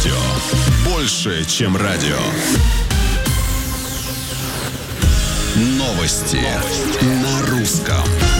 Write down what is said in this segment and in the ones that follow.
Радио. Больше, чем радио. Новости на русском.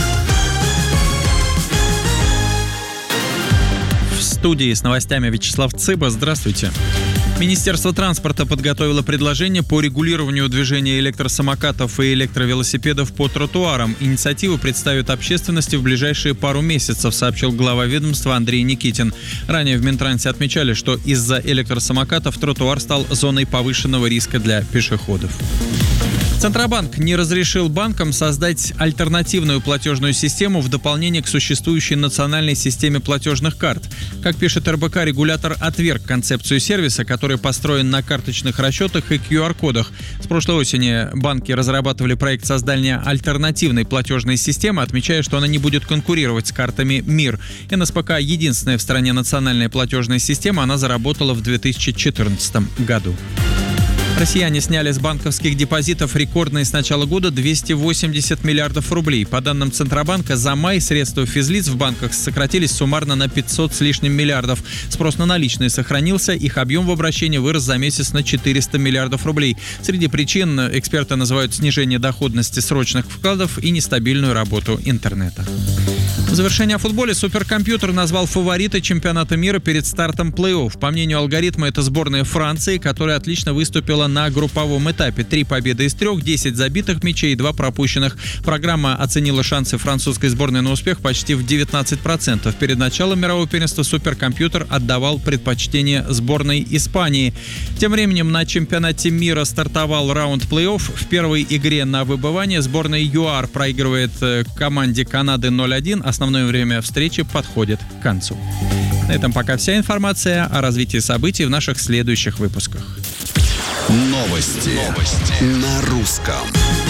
В студии с новостями Вячеслав Цыба. Здравствуйте. Министерство транспорта подготовило предложение по регулированию движения электросамокатов и электровелосипедов по тротуарам. Инициативу представят общественности в ближайшие пару месяцев, сообщил глава ведомства Андрей Никитин. Ранее в Минтрансе отмечали, что из-за электросамокатов тротуар стал зоной повышенного риска для пешеходов. Центробанк не разрешил банкам создать альтернативную платежную систему в дополнение к существующей национальной системе платежных карт. Как пишет РБК, регулятор отверг концепцию сервиса, который построен на карточных расчетах и QR-кодах. С прошлой осени банки разрабатывали проект создания альтернативной платежной системы, отмечая, что она не будет конкурировать с картами МИР. НСПК — единственная в стране национальная платежная система, она заработала в 2014 году. Россияне сняли с банковских депозитов рекордные с начала года 280 миллиардов рублей. По данным Центробанка, за май средства физлиц в банках сократились суммарно на 500 с лишним миллиардов. Спрос на наличные сохранился, их объем в обращении вырос за месяц на 400 миллиардов рублей. Среди причин эксперты называют снижение доходности срочных вкладов и нестабильную работу интернета. В завершение о футболе. Суперкомпьютер назвал фаворита чемпионата мира перед стартом плей-офф. По мнению алгоритма, это сборная Франции, которая отлично выступила на групповом этапе. 3 победы из 3, 10 забитых мячей и 2 пропущенных. Программа оценила шансы французской сборной на успех почти в 19%. Перед началом мирового первенства суперкомпьютер отдавал предпочтение сборной Испании. Тем временем на чемпионате мира стартовал раунд плей-офф. В первой игре на выбывание сборная ЮАР проигрывает команде Канады 0-1. Основное время встречи подходит к концу. На этом пока вся информация. О развитии событий в наших следующих выпусках. Новости на русском.